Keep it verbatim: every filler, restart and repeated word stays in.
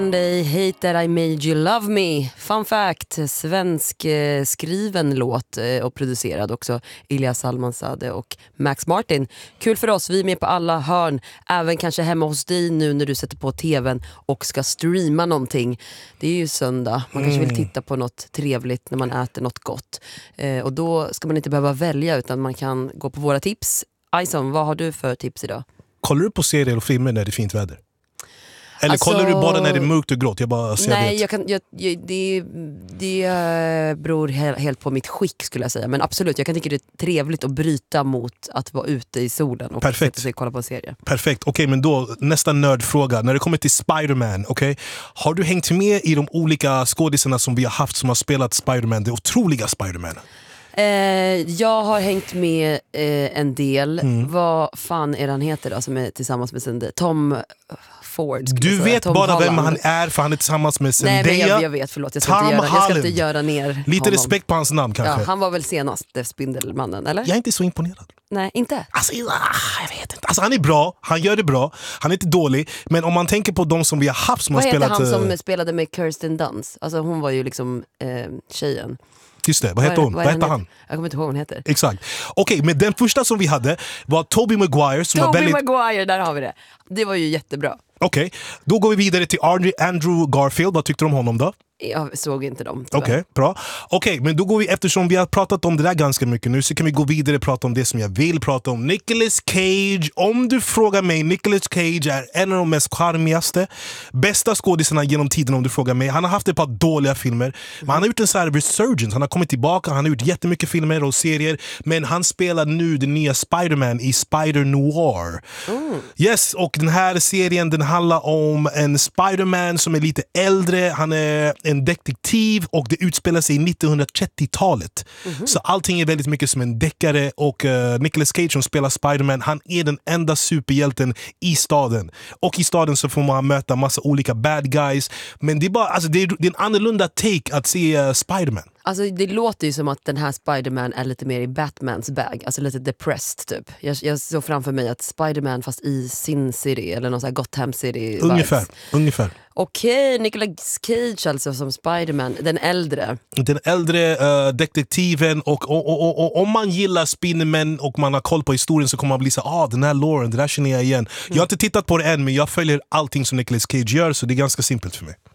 They hate that I made you love me. Fun fact, svensk eh, skriven låt eh, och producerad också. Ilja Salmansade och Max Martin. Kul för oss, vi är med på alla hörn. Även kanske hemma hos dig nu när du sätter på tvn och ska streama någonting. Det är ju söndag, man kanske vill titta på något trevligt när man äter något gott. Eh, och då ska man inte behöva välja utan man kan gå på våra tips. Aison, vad har du för tips idag? Kollar du på serier och filmer när det är fint väder? Eller alltså, kollar du bara när det är mörkt och grått? Jag bara ser nej, det. jag kan, jag, jag, det, det beror helt på mitt skick skulle jag säga. Men absolut, jag kan tycka det är trevligt att bryta mot att vara ute i solen och Perfekt. sätta sig och kolla på en serie. Perfekt, okej, okay, men då nästa nördfråga. När det kommer till Spider-Man, okay, har du hängt med i de olika skådisarna som vi har haft som har spelat Spider-Man, det otroliga Spider-Man? Eh, jag har hängt med eh, en del. Mm. Vad fan är han heter då som är tillsammans med Zendaya? Tom Ford. Du vet Tom bara Holland. vem han är för han är tillsammans med Zendaya. Nej, men jag, jag vet, förlåt. Jag ska, inte göra, jag ska inte göra ner Lite honom. respekt på hans namn kanske. Ja, han var väl senast Spindelmannen, eller? Jag är inte så imponerad. Nej, inte? Alltså, jag vet inte. Alltså, han är bra, han gör det bra. Han är inte dålig. Men om man tänker på de som vi har haft som vad har spelat... Vad heter han som spelade med Kirsten Dunst? Alltså hon var ju liksom eh, tjejen. Just det, vad heter hon? Vad, vad heter han? Jag kommer inte ihåg vad hon heter. Exakt. Okej, okay, men den första som vi hade var Tobey Maguire. Som Tobey var väldigt... Maguire, där har vi det. Det var ju jättebra. Okej, okay. Då går vi vidare till Andrew Garfield. Vad tyckte du om honom då? Jag såg inte dem. Okej, okay, bra. Okej, okay, men då går vi, eftersom vi har pratat om det där ganska mycket nu, så kan vi gå vidare och prata om det som jag vill prata om. Nicolas Cage. Om du frågar mig, Nicolas Cage är en av de mest charmigaste, bästa skådisarna genom tiden om du frågar mig. Han har haft ett par dåliga filmer, men han har gjort en sån här resurgence. Han har kommit tillbaka, han har gjort jättemycket filmer och serier, men han spelar nu den nya Spider-Man i Spider Noir. Mm. Yes, och den här serien, den handlar om en Spider-Man som är lite äldre. Han är en detektiv och det utspelar sig i nittonhundratrettiotalet. Mm-hmm. Så allting är väldigt mycket som en deckare och uh, Nicolas Cage som spelar Spider-Man, han är den enda superhjälten i staden. Och i staden så får man möta massa olika bad guys. Men det är bara, alltså det är, det är en annorlunda take att se uh, Spider-Man. Alltså det låter ju som att den här Spider-Man är lite mer i Batmans bag. Alltså lite depressed typ. Jag, jag såg framför mig att Spider-Man fast i Sin City eller någon sån här Gotham City. Ungefär, vibes. ungefär. Okej, okay, Nicolas Cage alltså som Spider-Man, den äldre. Den äldre uh, detektiven och, och, och, och, och om man gillar Spiderman och man har koll på historien så kommer man bli så ah, den här Lauren, det där känner jag igen. Mm. Jag har inte tittat på det än men jag följer allting som Nicolas Cage gör så det är ganska simpelt för mig.